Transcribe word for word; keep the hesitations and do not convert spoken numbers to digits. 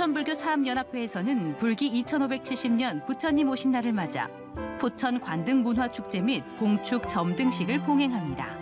포천불교 사업연합회에서는 불기 이천오백칠십 년 부처님 오신 날을 맞아 포천 관등 문화축제 및 봉축 점등식을 봉행합니다.